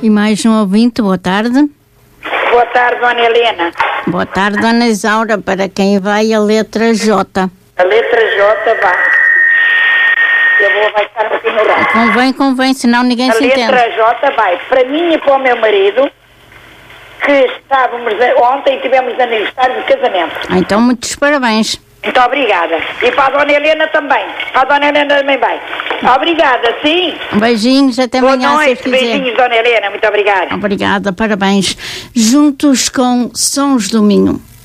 E mais um ouvinte, boa tarde. Boa tarde, Dona Helena. Boa tarde, Dona Isaura. Para quem vai a letra J? A letra J vai. Eu vou baixar aqui no rádio. Convém, senão ninguém se entende. A letra J vai para mim e para o meu marido, que estávamos ontem tivemos aniversário de casamento. Então, muitos parabéns. Muito obrigada. E para a Dona Helena também. Para a Dona Helena também vai. Obrigada, sim. Beijinhos, até amanhã. Boa noite, beijinhos, Dona Helena. Muito obrigada. Obrigada, parabéns. Juntos com Sons do Minho.